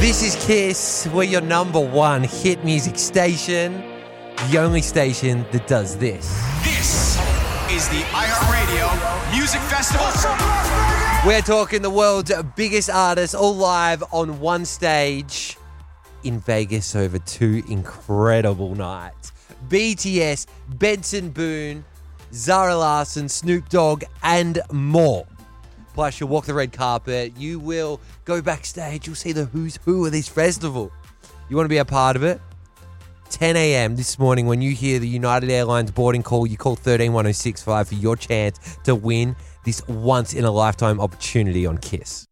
This is Kiss. We're your number one hit music station. The only station that does this. This is the iHeartRadio Music Festival. We're talking the world's biggest artists all live on one stage in Vegas over 2 incredible nights. BTS, Benson Boone, Zara Larsson, Snoop Dogg, and more. Plus, you'll walk the red carpet. You will go backstage. You'll see the who's who of this festival. You want to be a part of it? 10 a.m. this morning, when you hear the United Airlines boarding call, you call 131065 for your chance to win this once-in-a-lifetime opportunity on Kiss.